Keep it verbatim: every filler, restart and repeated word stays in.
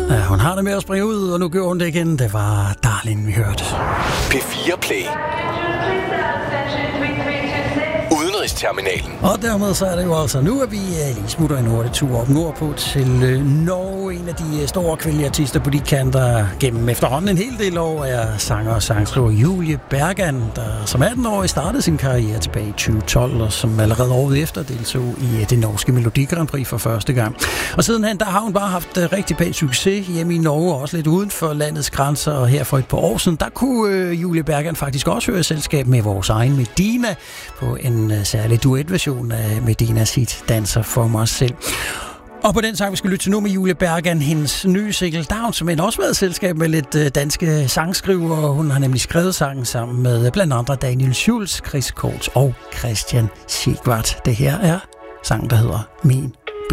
Ja, hun har det med at springe ud, og nu gør hun det igen. Det var Darling, vi hørte. P fire Play. Udenrigsterminalen. Og dermed så er det jo altså nu, at vi lige smutter en hurtig tur op nordpå til Norge. En af de store kvindelige artister på de kanter gennem efterhånden en hel del år er sanger og sangskriver Julie Bergan, der som atten-årig startede sin karriere tilbage i tyve tolv, og som allerede året efter deltog i det norske Melodi Grand Prix for første gang. Og sidenhen, der har hun bare haft rigtig pæn succes hjemme i Norge, og også lidt uden for landets grænser. Og her for et par år siden, der kunne Julie Bergan faktisk også høre selskab med vores egen Medina på en særlig duetversion af Medinas hit Danser for mig selv. Og på den sang, vi skal lytte til nu med Julie Bergan, hendes nye single Down, som end også været et selskab med lidt danske sangskriver. Hun har nemlig skrevet sangen sammen med blandt andre Daniel Schulz, Chris Korts og Christian Sigvart. Det her er sangen, der hedder Min